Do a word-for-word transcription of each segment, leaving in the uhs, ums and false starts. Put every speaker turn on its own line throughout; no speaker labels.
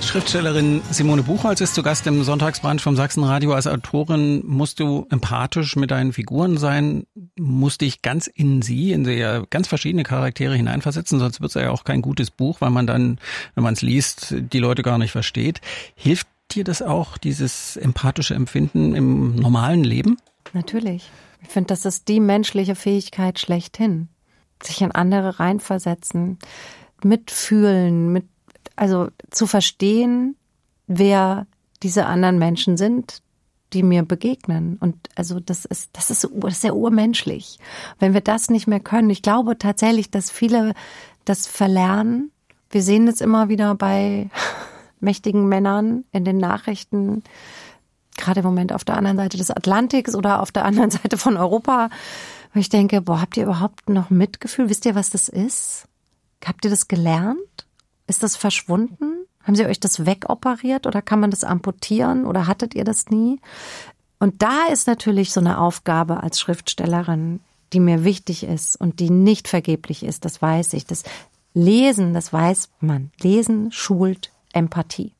Schriftstellerin Simone Buchholz ist zu Gast im Sonntagsbrunch vom Sachsenradio. Als Autorin musst du empathisch mit deinen Figuren sein, musst dich ganz in sie, in sehr ganz verschiedene Charaktere hineinversetzen, sonst wird es ja auch kein gutes Buch, weil man dann, wenn man es liest, die Leute gar nicht versteht. Hilft dir das auch, dieses empathische Empfinden im normalen Leben?
Natürlich. Ich finde, das ist die menschliche Fähigkeit schlechthin. Sich in andere reinversetzen, mitfühlen, mit Also zu verstehen, wer diese anderen Menschen sind, die mir begegnen. Und also das ist, das ist, das ist sehr urmenschlich. Wenn wir das nicht mehr können, ich glaube tatsächlich, dass viele das verlernen. Wir sehen es immer wieder bei mächtigen Männern in den Nachrichten, gerade im Moment auf der anderen Seite des Atlantiks oder auf der anderen Seite von Europa. Und ich denke, boah, habt ihr überhaupt noch Mitgefühl? Wisst ihr, was das ist? Habt ihr das gelernt? Ist das verschwunden? Haben Sie euch das wegoperiert oder kann man das amputieren oder hattet ihr das nie? Und da ist natürlich so eine Aufgabe als Schriftstellerin, die mir wichtig ist und die nicht vergeblich ist, das weiß ich. Das Lesen, das weiß man. Lesen schult Empathie.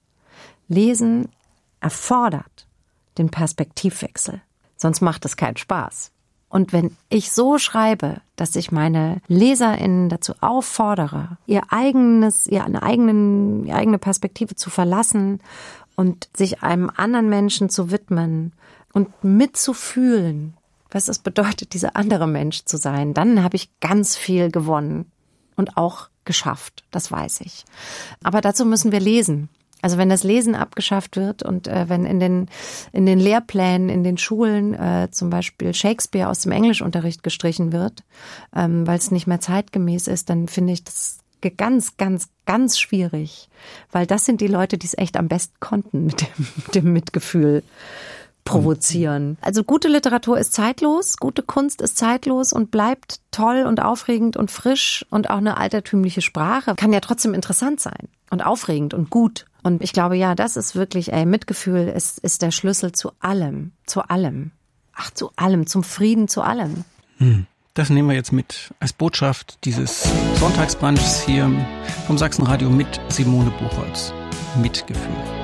Lesen erfordert den Perspektivwechsel, sonst macht es keinen Spaß. Und wenn ich so schreibe, dass ich meine LeserInnen dazu auffordere, ihr eigenes, ihre eigenen, ihre eigene Perspektive zu verlassen und sich einem anderen Menschen zu widmen und mitzufühlen, was es bedeutet, dieser andere Mensch zu sein, dann habe ich ganz viel gewonnen und auch geschafft, das weiß ich. Aber dazu müssen wir lesen. Also wenn das Lesen abgeschafft wird und äh, wenn in den in den Lehrplänen, in den Schulen äh, zum Beispiel Shakespeare aus dem Englischunterricht gestrichen wird, ähm, weil es nicht mehr zeitgemäß ist, dann finde ich das ganz, ganz, ganz schwierig. Weil das sind die Leute, die es echt am besten konnten mit dem, mit dem Mitgefühl provozieren. Also gute Literatur ist zeitlos, gute Kunst ist zeitlos und bleibt toll und aufregend und frisch und auch eine altertümliche Sprache kann ja trotzdem interessant sein und aufregend und gut. Und ich glaube, ja, das ist wirklich, ey, Mitgefühl ist, ist der Schlüssel zu allem, zu allem. Ach, zu allem, zum Frieden, zu allem.
Hm. Das nehmen wir jetzt mit als Botschaft dieses Sonntagsbrunchs hier vom Sachsenradio mit Simone Buchholz. Mitgefühl.